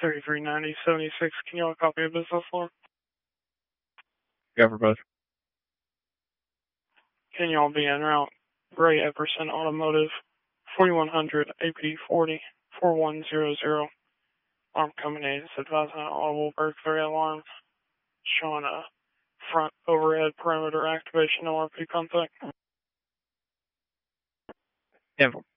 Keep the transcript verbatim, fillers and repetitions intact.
thirty-three ninety seventy-six. Can you all copy a business form? Go for both. Can you all be en route? Gray Epperson Automotive, forty-one hundred A P forty, four one zero zero. Alarm coming in. It's advising an audible burglary alarm. Showing a front overhead perimeter activation. L R P contact. Info.